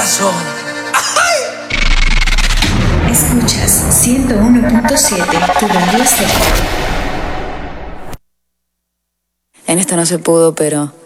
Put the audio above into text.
corazón. Escuchas 101.7, tu radio estéreo. En esta no se pudo, pero